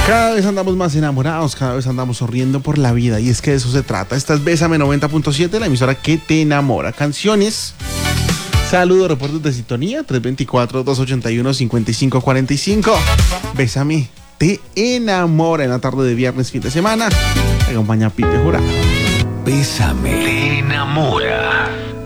Cada vez andamos más enamorados, cada vez andamos sonriendo por la vida y es que de eso se trata. Esta es Bésame 90.7, la emisora que te enamora. Canciones, saludos, reportes de sintonía, 324-281-5545. Bésame, te enamora en la tarde de viernes, fin de semana. Me acompaña Pipe Jurado. Bésame, te enamora.